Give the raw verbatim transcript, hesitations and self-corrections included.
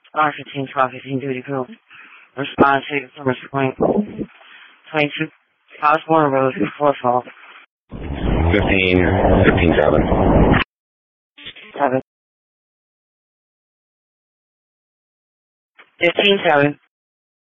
R fifteen twelve fifteen duty crew. Respond to Summer Point. twenty-two Osborne Road, fourth Fall. fifteen, fifteen seven. seven. fifteen seven.